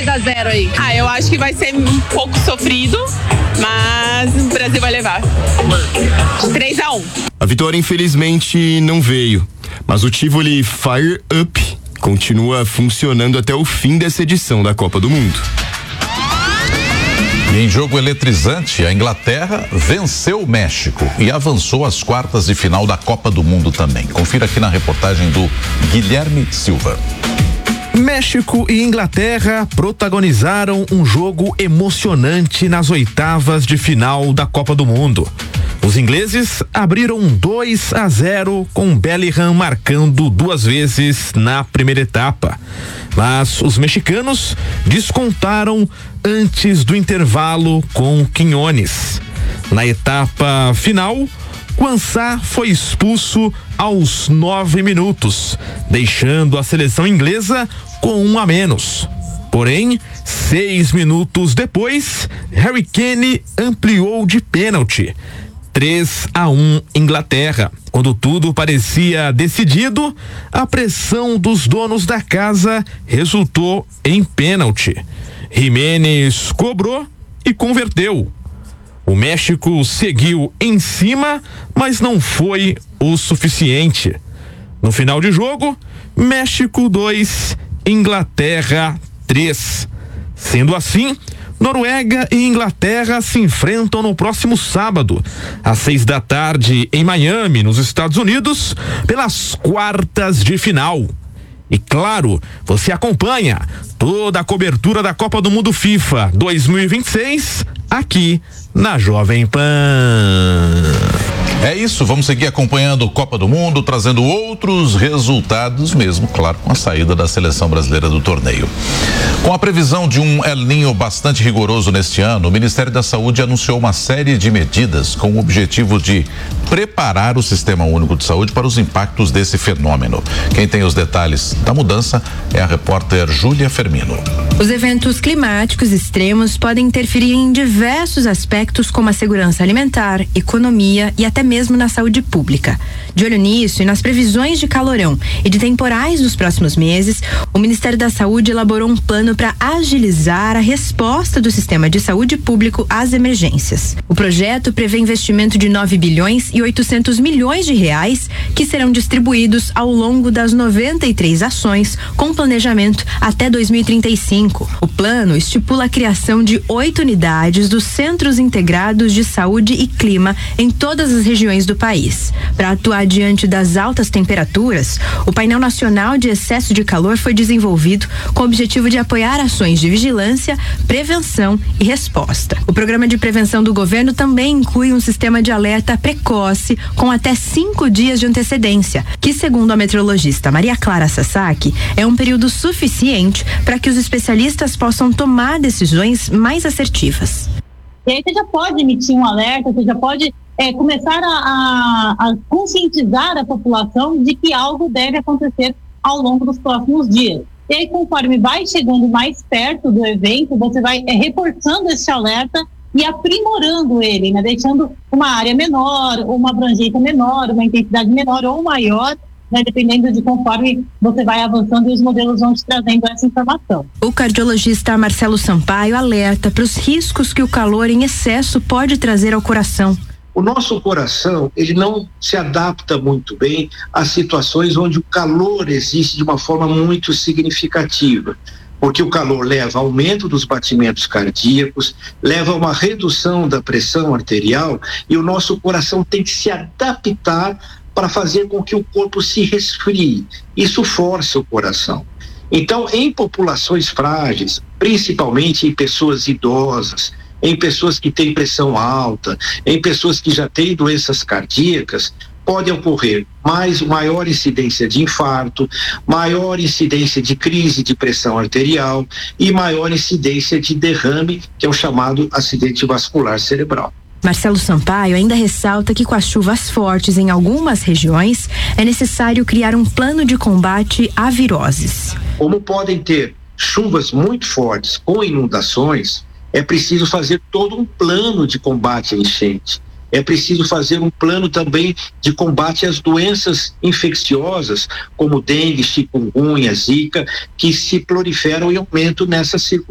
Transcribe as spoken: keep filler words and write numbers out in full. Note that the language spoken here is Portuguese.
dois a zero aí? Ah, eu acho que vai ser um pouco sofrido, mas o Brasil vai levar. três a um. A vitória infelizmente não veio, mas o Tivoli Fire Up continua funcionando até o fim dessa edição da Copa do Mundo. E em jogo eletrizante, a Inglaterra venceu o México e avançou às quartas de final da Copa do Mundo também. Confira aqui na reportagem do Guilherme Silva. México e Inglaterra protagonizaram um jogo emocionante nas oitavas de final da Copa do Mundo. Os ingleses abriram dois a zero com Bellingham marcando duas vezes na primeira etapa. Mas os mexicanos descontaram antes do intervalo com Quiñones. Na etapa final, Quansah foi expulso aos nove minutos, deixando a seleção inglesa com um a menos. Porém, seis minutos depois, Harry Kane ampliou de pênalti. três a um Inglaterra. Quando tudo parecia decidido, a pressão dos donos da casa resultou em pênalti. Jiménez cobrou e converteu. O México seguiu em cima, mas não foi o suficiente. No final de jogo, México dois, Inglaterra três. Sendo assim, Noruega e Inglaterra se enfrentam no próximo sábado, às seis da tarde, em Miami, nos Estados Unidos, pelas quartas de final. E claro, você acompanha toda a cobertura da Copa do Mundo FIFA dois mil e vinte e seis aqui na Jovem Pan. É isso, vamos seguir acompanhando Copa do Mundo, trazendo outros resultados mesmo, claro, com a saída da seleção brasileira do torneio. Com a previsão de um El Niño bastante rigoroso neste ano, o Ministério da Saúde anunciou uma série de medidas com o objetivo de preparar o Sistema Único de Saúde para os impactos desse fenômeno. Quem tem os detalhes da mudança é a repórter Júlia Fermino. Os eventos climáticos extremos podem interferir em diversos aspectos, como a segurança alimentar, economia e até mesmo na saúde pública. De olho nisso e nas previsões de calorão e de temporais dos próximos meses, o Ministério da Saúde elaborou um plano para agilizar a resposta do sistema de saúde público às emergências. O projeto prevê investimento de nove bilhões e oitocentos milhões de reais que serão distribuídos ao longo das noventa e três ações com planejamento até dois mil e trinta e cinco. O plano estipula a criação de oito unidades dos Centros Integrados de Saúde e Clima em todas as regiões do país. Para atuar diante das altas temperaturas, o painel nacional de excesso de calor foi desenvolvido com o objetivo de apoiar ações de vigilância, prevenção e resposta. O programa de prevenção do governo também inclui um sistema de alerta precoce com até cinco dias de antecedência, que, segundo a meteorologista Maria Clara Sasaki, é um período suficiente para que os especialistas possam tomar decisões mais assertivas. E aí você já pode emitir um alerta, você já pode é, começar a, a, a conscientizar a população de que algo deve acontecer ao longo dos próximos dias. E aí, conforme vai chegando mais perto do evento, você vai é, reforçando esse alerta e aprimorando ele, né? Deixando uma área menor, uma abrangência menor, uma intensidade menor ou maior, né, dependendo de conforme você vai avançando e os modelos vão te trazendo essa informação. O cardiologista Marcelo Sampaio alerta para os riscos que o calor em excesso pode trazer ao coração. O nosso coração, ele não se adapta muito bem a situações onde o calor existe de uma forma muito significativa, porque o calor leva a aumento dos batimentos cardíacos, leva a uma redução da pressão arterial e o nosso coração tem que se adaptar para fazer com que o corpo se resfrie. Isso força o coração. Então, em populações frágeis, principalmente em pessoas idosas, em pessoas que têm pressão alta, em pessoas que já têm doenças cardíacas, pode ocorrer mais, maior incidência de infarto, maior incidência de crise de pressão arterial e maior incidência de derrame, que é o chamado acidente vascular cerebral. Marcelo Sampaio ainda ressalta que com as chuvas fortes em algumas regiões, é necessário criar um plano de combate a viroses. Como podem ter chuvas muito fortes com inundações, é preciso fazer todo um plano de combate à enchente. É preciso fazer um plano também de combate às doenças infecciosas, como dengue, chikungunya, zika, que se proliferam e aumentam nessa circulação.